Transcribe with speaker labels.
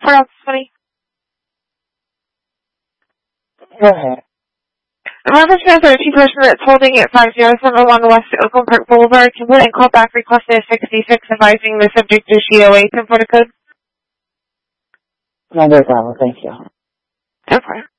Speaker 1: 420.
Speaker 2: Go ahead.
Speaker 1: I'm on the transportation person that's holding at 5071 West Oakland Park Boulevard. Complaint call back requested 66 advising the subject is GOA 10 for the code.
Speaker 2: No problem, thank you.
Speaker 1: No problem.